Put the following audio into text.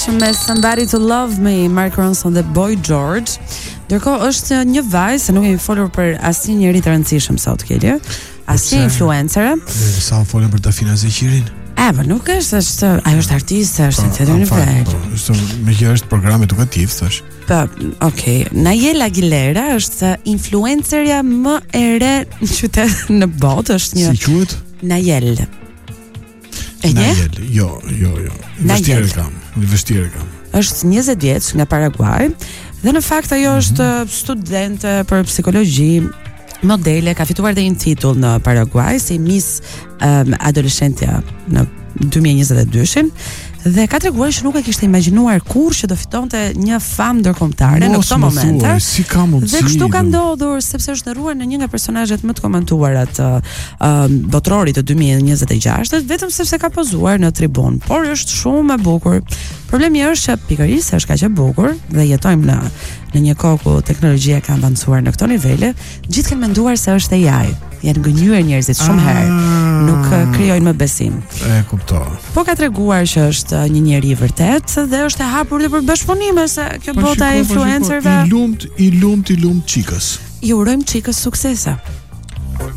me Somebody to Love Me, Mark Ronson dhe Boy George. Ndërkohë është një vajzë, se nuk kemi folur për asnjë njerëz të rëndësishëm sot, Kelly. Asnjë influencer. Sa folën për Dafina Zeqirin? Po nuk është, ajo është artiste, është në tjetër nivel. Është me që është program edukativ, thash. Po, okay. Nayel Aguilera është influencerja më e re në qytet në botë, është një. Si quhet? Nayel. Nayel, jo. Vështirë kam. Është 20 vjeç nga Paraguay dhe në fakt ajo është studente për psikologji, modele, ka fituar dhe një titull në Paraguay si Miss Adolescentia në 2022-shin dhe ka treguar që nuk e kishte imagjinuar kurrë që do fitonte një famë ndërkombëtare në këto momente. Si ka mundësi? Dhe kështu ka ndodhur sepse është ndërruar në një nga personazhet më të komentuara të botrorit të 2026-t, vetëm sepse ka pozuar në tribun, por është shumë e bukur. Problemi është që pikërisht është kaq e bukur dhe jetojmë në një kohë ku teknologjia ka avancuar në këto nivele, gjithë kanë menduar se është AI. Janë gënjur njerëzit shumë herë, nuk krijojnë më besim. E kuptoj. Po ka treguar që është një njeri i vërtet dhe është e hapur dhe për bashkëpunime se kjo bota e influencerëve. I lumt çikës. I urojmë çikës suksese.